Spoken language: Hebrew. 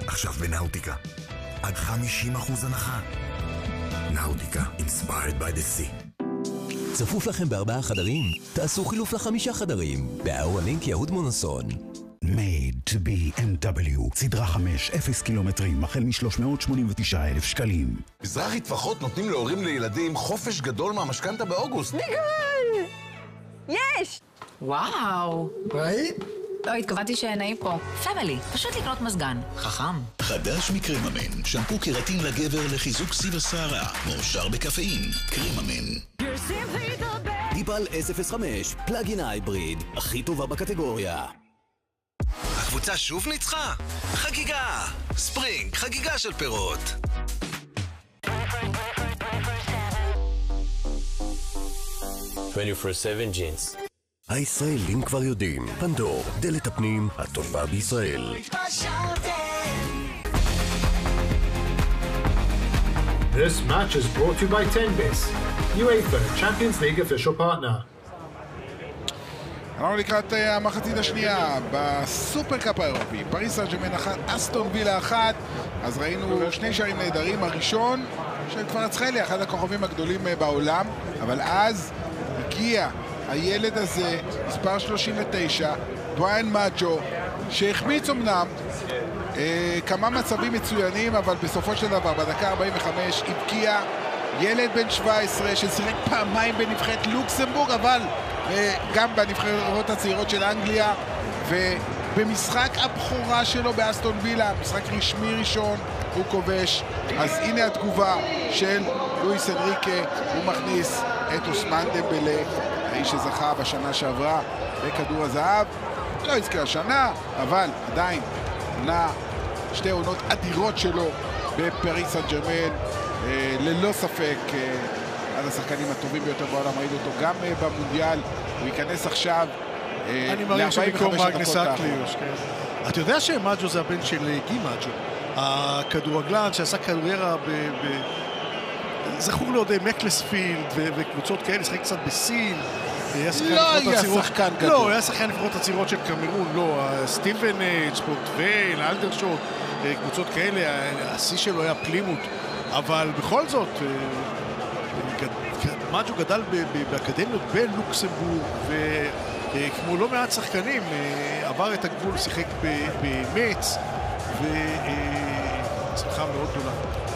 עכשיו בנאוטיקה. עד 50% הנחה. נאוטיקה, inspired by the sea. צפוף לכם ב4 חדרים? תעשו חילוף ל5 חדרים. באהרונינק יהוד מונוסון. Made to be MW, סדרה 5, 0 קילומטרים, החל מ-389,000 שקלים. מזרחי טפחות נותנים להורים לילדים חופש גדול מהמשכנתה באוגוסט. ניגל! יש! וואו! ראית? לא, התכוונתי שנעים פה. פמילי, פשוט לקנות מזגן. חכם. חדש מקריממן, שמפו קרטין לגבר לחיזוק סיב השערה, מאושר בקפאין. קריממן. דיפל S05, פלאגין הייבריד, הכי טובה בקטגוריה. הקבוצה שוב ניצחה? חגיגה! ספרינג, חגיגה של פירות. ג'ינס. הישראלים כבר יודעים, פנדור, דלת הפנים הטובה בישראל. This match is brought to you by Tenbis, UEFA Champions League official partner. אנחנו לקראת המחצית השנייה בסופרקאפ האירופי. פריס סן ז'רמן 1, אסטון וילה 1. אז ראינו שני שערים נהדרים. הראשון של קווארצחליה, אחד הכוכבים הגדולים בעולם, אבל אז הגיע הילד הזה, מספר 39, בריאן מאג'ו, שהחמיץ אמנם כמה מצבים מצוינים, אבל בסופו של דבר בדקה 45 הבקיע ילד בן 17 ששיחק פעמיים בנבחרת לוקסמבורג, אבל גם בנבחרות הצעירות של אנגליה, ובמשחק הבכורה שלו באסטון וילה, משחק רשמי ראשון, הוא כובש. אז הנה התגובה של לואיס אנריקה, הוא מכניס את אוסמן דמבלה, האיש שזכה בשנה שעברה בכדור הזהב, לא הזכר השנה, אבל עדיין עונה שתי עונות אדירות שלו בפריס סן ז'רמן, ללא ספק אחד השחקנים הטובים ביותר בעולם. ראינו אותו גם במונדיאל, הוא ייכנס עכשיו ל-45 הדקות האחרונות. אתה יודע שמאג'ו זה הבן של גי מאג'ו, הכדורגלן שעשה קריירה זכור לו די מקלספילד וקבוצות כאלה, שחק קצת בסין. לא היה שחקן גדול. לא, היה שחקן נבחרות הצעירות של קמרון, לא, סטיבן ספורטוויל, אלדרשוט, קבוצות כאלה, השיא שלו היה פלימות, אבל בכל זאת מאג'ו גדל באקדמיות בלוקסמבורג, וכמו לא מעט שחקנים עבר את הגבול, שיחק במץ, והצלחה מאוד גדולה.